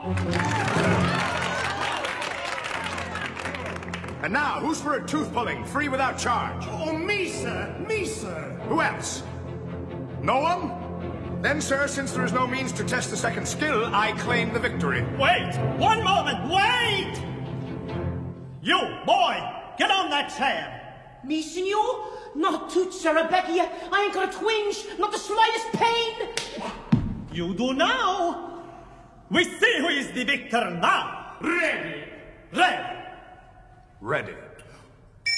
And now, who's for a tooth pulling, free without charge? Oh, me, sir. Me, sir. Who else? No one? Then, sir, since there is no means to test the second skill, I claim the victory. Wait! One moment! Wait! You, boy! Get on that chair! Me, senor? Not a tooth, Sir Rebecca. I ain't got a twinge, not the slightest pain. You do now! We see who is the victor now! Ready. Ready! Ready.